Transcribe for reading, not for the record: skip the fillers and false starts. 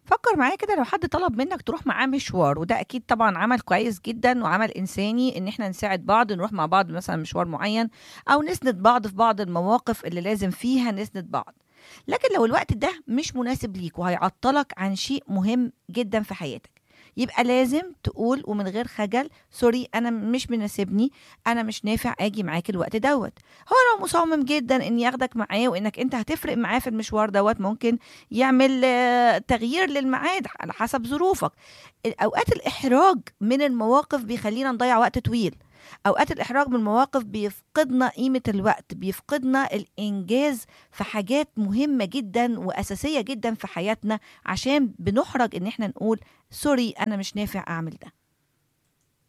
فكر معايا كده، لو حد طلب منك تروح معاه مشوار، وده اكيد طبعا عمل كويس جدا وعمل انساني ان احنا نساعد بعض، نروح مع بعض مثلا مشوار معين، او نسند بعض في بعض المواقف اللي لازم فيها نسند بعض. لكن لو الوقت ده مش مناسب ليك وهيعطلك عن شيء مهم جدا في حياتك، يبقى لازم تقول ومن غير خجل: سوري، انا مش مناسبني، انا مش نافع اجي معاك الوقت دوت. هو لو مصمم جدا ان ياخدك معاه وانك انت هتفرق معاه في المشوار دوت، ممكن يعمل تغيير للميعاد على حسب ظروفك. اوقات الاحراج من المواقف بيخلينا نضيع وقت طويل. اوقات الاحراج من المواقف بيفقدنا قيمة الوقت، بيفقدنا الانجاز في حاجات مهمة جدا واساسية جدا في حياتنا، عشان بنحرج ان احنا نقول: سوري، انا مش نافع اعمل ده.